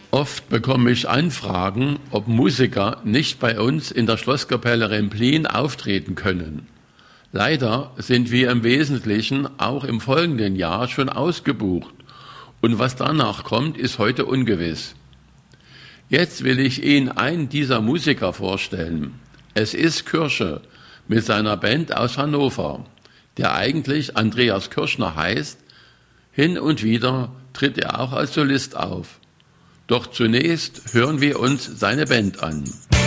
Oft bekomme ich Anfragen, ob Musiker nicht bei uns in der Schlosskapelle Remplin auftreten können. Leider sind wir im Wesentlichen auch im folgenden Jahr schon ausgebucht und was danach kommt, ist heute ungewiss. Jetzt will ich Ihnen einen dieser Musiker vorstellen. Es ist Kirche mit seiner Band aus Hannover, der eigentlich Andreas Kirschner heißt. Hin und wieder tritt er auch als Solist auf. Doch zunächst hören wir uns seine Band an.